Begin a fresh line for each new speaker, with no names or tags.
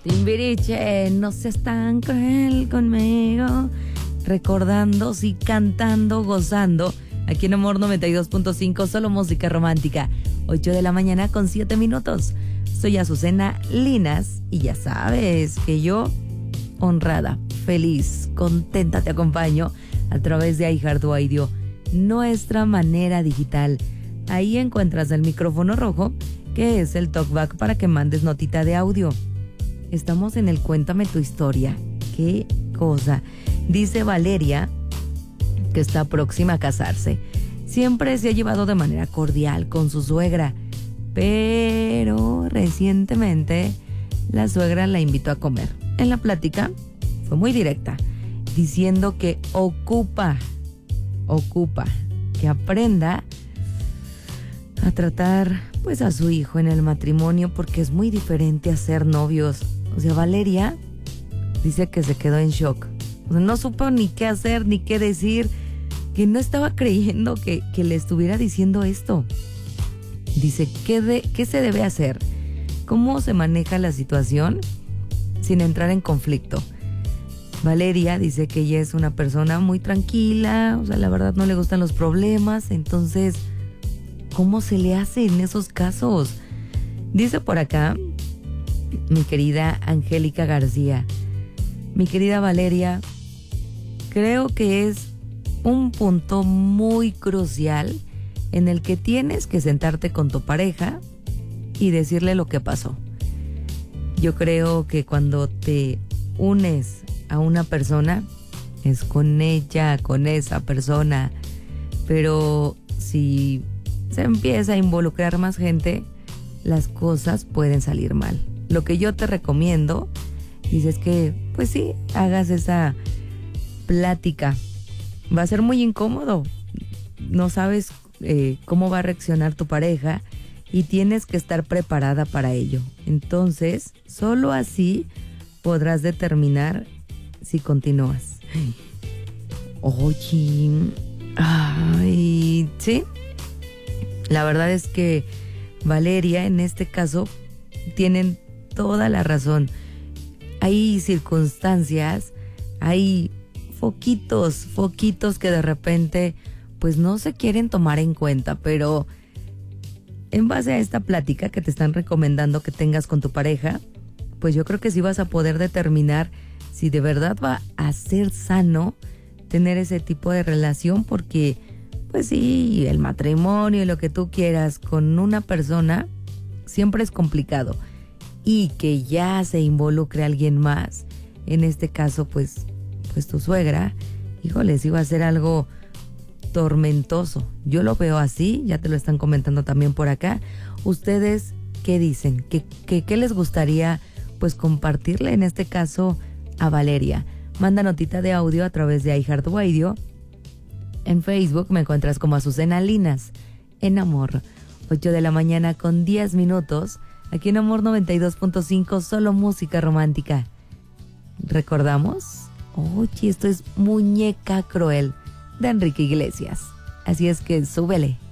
Timbiriche, no seas tan cruel conmigo. Recordando, sí, cantando, gozando. Aquí en Amor 92.5, solo música romántica. 8 de la mañana con 7 minutos. Soy Azucena Linas y ya sabes que yo, honrada, feliz, contenta, te acompaño a través de iHeartRadio, nuestra manera digital. Ahí encuentras el micrófono rojo, que es el talkback para que mandes notita de audio. Estamos en el Cuéntame tu historia. ¡Qué cosa! Dice Valeria que está próxima a casarse. Siempre se ha llevado de manera cordial con su suegra, pero recientemente la suegra la invitó a comer. En la plática fue muy directa, diciendo que ocupa que aprenda a tratar pues a su hijo en el matrimonio, porque es muy diferente a ser novios. O sea, Valeria dice que se quedó en shock. O sea, no supo ni qué hacer ni qué decir, que no estaba creyendo que le estuviera diciendo esto. Dice, ¿qué se debe hacer? ¿Cómo se maneja la situación sin entrar en conflicto? Valeria dice que ella es una persona muy tranquila, o sea, la verdad no le gustan los problemas, entonces, ¿cómo se le hace en esos casos? Dice por acá mi querida Angélica García: mi querida Valeria, creo que es un punto muy crucial en el que tienes que sentarte con tu pareja y decirle lo que pasó. Yo creo que cuando te unes a una persona, es con ella, con esa persona, pero si se empieza a involucrar más gente, las cosas pueden salir mal. Lo que yo te recomiendo, dices que, pues sí, hagas esa plática. Va a ser muy incómodo, no sabes cómo va a reaccionar tu pareja y tienes que estar preparada para ello. Entonces, solo así podrás determinar si continúas. Oye, ay, sí, la verdad es que Valeria, en este caso, tienen toda la razón. Hay circunstancias, hay foquitos que de repente pues no se quieren tomar en cuenta, pero en base a esta plática que te están recomendando que tengas con tu pareja, pues yo creo que sí vas a poder determinar si de verdad va a ser sano tener ese tipo de relación, porque pues sí, el matrimonio y lo que tú quieras con una persona siempre es complicado, y que ya se involucre alguien más, en este caso pues tu suegra, híjole, sí va a ser algo tormentoso. Yo lo veo así, ya te lo están comentando también por acá. ¿Ustedes qué dicen? ¿Qué les gustaría pues compartirle en este caso a Valeria? Manda notita de audio a través de iHeartRadio. En Facebook me encuentras como Azucena Linas en Amor. 8 de la mañana con 10 minutos. Aquí en Amor 92.5, solo música romántica. ¿Recordamos? Oye, esto es Muñeca Cruel de Enrique Iglesias. Así es que súbele.